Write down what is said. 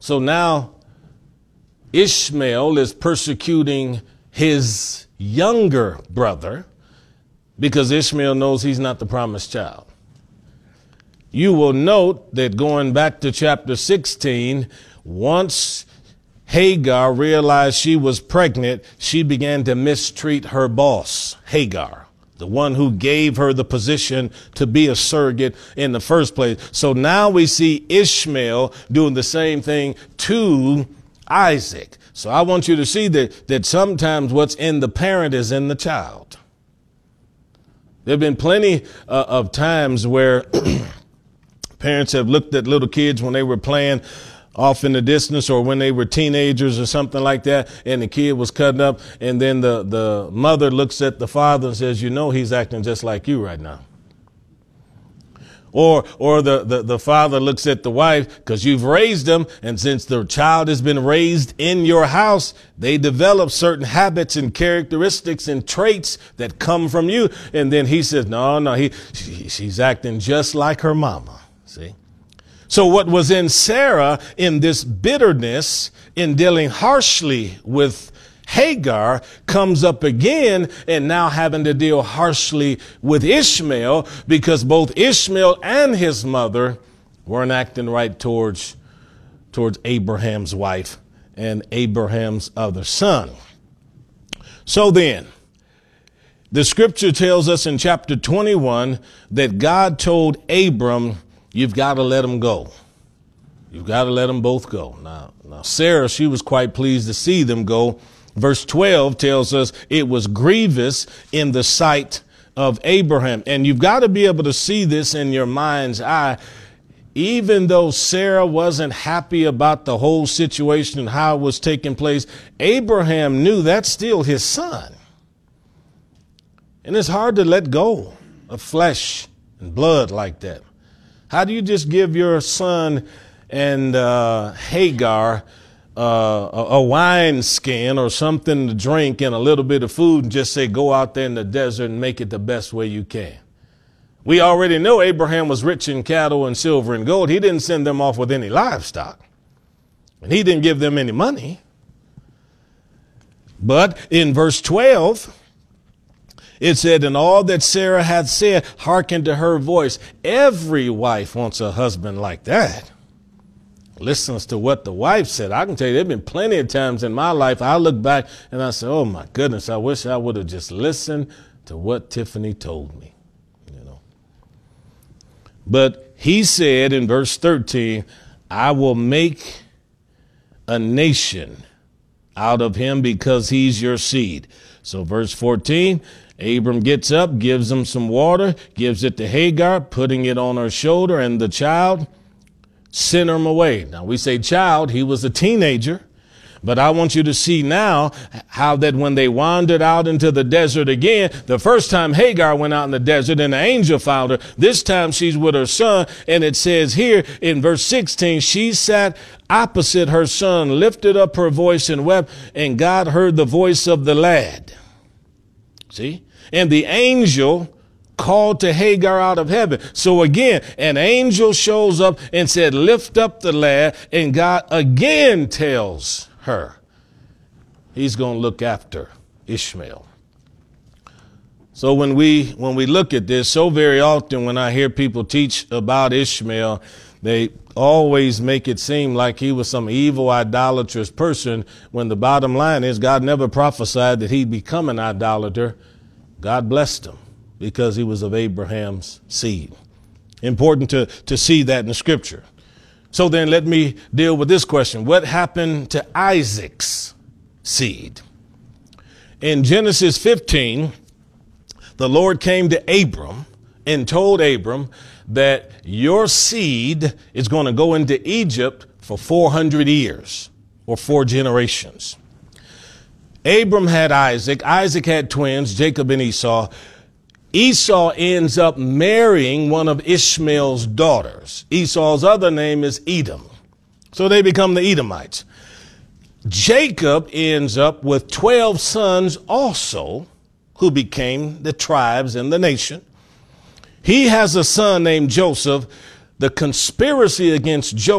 So now Ishmael is persecuting his younger brother because Ishmael knows he's not the promised child. You will note that going back to chapter 16, once Hagar realized she was pregnant, she began to mistreat her boss, Hagar, the one who gave her the position to be a surrogate in the first place. So now we see Ishmael doing the same thing to Isaac. So I want you to see that sometimes what's in the parent is in the child. There have been plenty of times where parents have looked at little kids when they were playing off in the distance or when they were teenagers or something like that, and the kid was cutting up, and then the mother looks at the father and says, you know, he's acting just like you right now. Or the father looks at the wife, because you've raised them, and since the child has been raised in your house, they develop certain habits and characteristics and traits that come from you. And then he says, no, she's acting just like her mama. See? So what was in Sarah in this bitterness in dealing harshly with Hagar comes up again, and now having to deal harshly with Ishmael, because both Ishmael and his mother weren't acting right towards Abraham's wife and Abraham's other son. So then, the scripture tells us in chapter 21 that God told Abram, you've got to let them go. You've got to let them both go. Now, Sarah, she was quite pleased to see them go. Verse 12 tells us it was grievous in the sight of Abraham. And you've got to be able to see this in your mind's eye. Even though Sarah wasn't happy about the whole situation and how it was taking place, Abraham knew that's still his son. And it's hard to let go of flesh and blood like that. How do you just give your son and Hagar a wine skin or something to drink and a little bit of food and just say, go out there in the desert and make it the best way you can? We already know Abraham was rich in cattle and silver and gold. He didn't send them off with any livestock, and he didn't give them any money. But in verse 12, it said, and all that Sarah had said, hearken to her voice. Every wife wants a husband like that. Listens to what the wife said. I can tell you, there have been plenty of times in my life I look back and I say, oh my goodness, I wish I would have just listened to what Tiffany told me, you know. But he said in verse 13, I will make a nation out of him because he's your seed. So verse 14, Abram gets up, gives him some water, gives it to Hagar, putting it on her shoulder, and the child sent him away. Now we say child, he was a teenager, but I want you to see now how that when they wandered out into the desert again, the first time Hagar went out in the desert and the angel found her, this time she's with her son. And it says here in verse 16, she sat opposite her son, lifted up her voice and wept, and God heard the voice of the lad. See? And the angel called to Hagar out of heaven. So again, an angel shows up and said, lift up the lad, and God again tells her he's going to look after Ishmael. So when we look at this, so very often when I hear people teach about Ishmael, they always make it seem like he was some evil, idolatrous person, when the bottom line is God never prophesied that he'd become an idolater. God blessed him because he was of Abraham's seed. Important to see that in the scripture. So then let me deal with this question. What happened to Isaac's seed? In Genesis 15, the Lord came to Abram and told Abram that your seed is going to go into Egypt for 400 years or 4 generations. Abram had Isaac. Isaac had twins, Jacob and Esau. Esau ends up marrying one of Ishmael's daughters. Esau's other name is Edom. So they become the Edomites. Jacob ends up with 12 sons also, who became the tribes and the nation. He has a son named Joseph. The conspiracy against Joseph